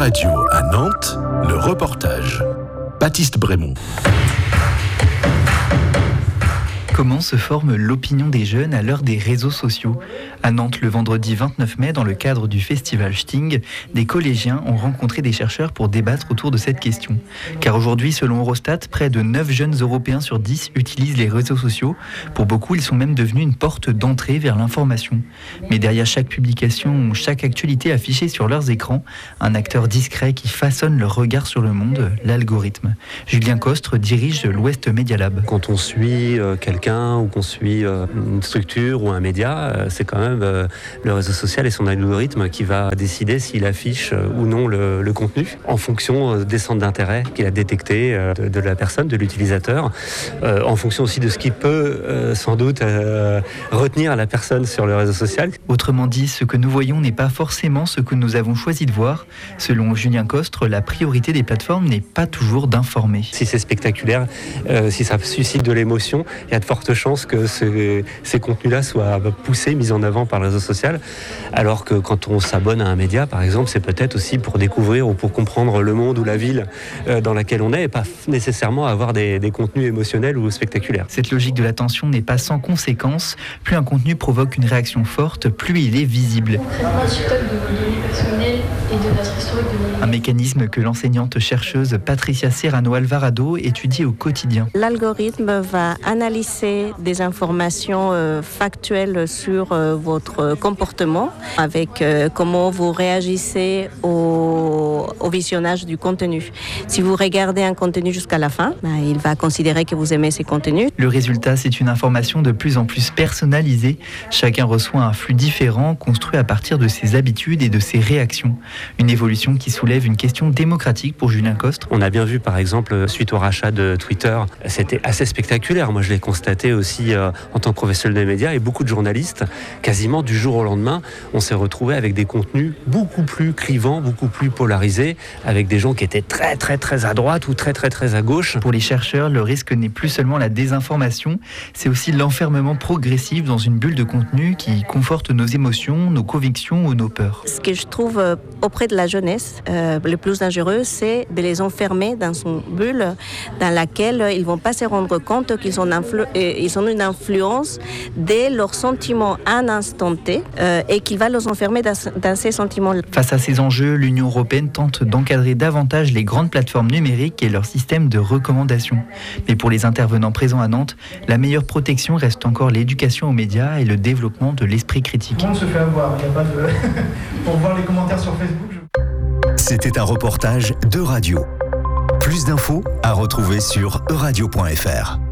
Radio à Nantes, le reportage. Baptiste Brémond. Comment se forme l'opinion des jeunes à l'heure des réseaux sociaux ? À Nantes, le vendredi 29 mai, dans le cadre du festival Sting, des collégiens ont rencontré des chercheurs pour débattre autour de cette question. Car aujourd'hui, selon Eurostat, près de 9 jeunes Européens sur 10 utilisent les réseaux sociaux. Pour beaucoup, ils sont même devenus une porte d'entrée vers l'information. Mais derrière chaque publication ou chaque actualité affichée sur leurs écrans, un acteur discret qui façonne leur regard sur le monde, l'algorithme. Julien Costre dirige l'Ouest Media Lab. Quand on suit quelqu'un ou qu'on suit une structure ou un média, c'est quand même le réseau social et son algorithme qui va décider s'il affiche ou non le contenu en fonction des centres d'intérêt qu'il a détectés de la personne, de l'utilisateur, en fonction aussi de ce qui peut sans doute retenir la personne sur le réseau social. Autrement dit, ce que nous voyons n'est pas forcément ce que nous avons choisi de voir. Selon Julien Costre, la priorité des plateformes n'est pas toujours d'informer. Si c'est spectaculaire, si ça suscite de l'émotion, il y a de fortes chances que ces contenus-là soient poussés, mis en avant par le réseau social, alors que quand on s'abonne à un média, par exemple, c'est peut-être aussi pour découvrir ou pour comprendre le monde ou la ville dans laquelle on est, et pas nécessairement avoir des contenus émotionnels ou spectaculaires. Cette logique de l'attention n'est pas sans conséquence. Plus un contenu provoque une réaction forte, plus il est visible. Un stock de vos données personnelles et de notre historique de données. Un mécanisme que l'enseignante chercheuse Patricia Serrano Alvarado étudie au quotidien. L'algorithme va analyser des informations factuelles sur votre comportement, avec comment vous réagissez au visionnage du contenu. Si vous regardez un contenu jusqu'à la fin, il va considérer que vous aimez ces contenus. Le résultat, c'est une information de plus en plus personnalisée. Chacun reçoit un flux différent, construit à partir de ses habitudes et de ses réactions. Une évolution qui soulève une question démocratique pour Julien Costre. On a bien vu, par exemple, suite au rachat de Twitter, c'était assez spectaculaire. Moi, je l'ai constaté aussi en tant que professionnel des médias, et beaucoup de journalistes, quasiment du jour au lendemain, on s'est retrouvé avec des contenus beaucoup plus clivants, beaucoup plus polarisés, avec des gens qui étaient très très très à droite ou très très très à gauche. Pour les chercheurs, le risque n'est plus seulement la désinformation, c'est aussi l'enfermement progressif dans une bulle de contenu qui conforte nos émotions, nos convictions ou nos peurs. Ce que je trouve auprès de la jeunesse, le plus dangereux, c'est de les enfermer dans une bulle dans laquelle ils ne vont pas se rendre compte qu'ils ont une influence dès leurs sentiments à un instant T et qu'il va les enfermer dans ces sentiments. Face à ces enjeux, l'Union européenne tente d'encadrer davantage les grandes plateformes numériques et leur système de recommandation. Mais pour les intervenants présents à Nantes, la meilleure protection reste encore l'éducation aux médias et le développement de l'esprit critique. Tout le monde se fait avoir, il n'y a pas de... Pour voir les commentaires sur Facebook... C'était un reportage d'Euradio. Plus d'infos à retrouver sur euradio.fr.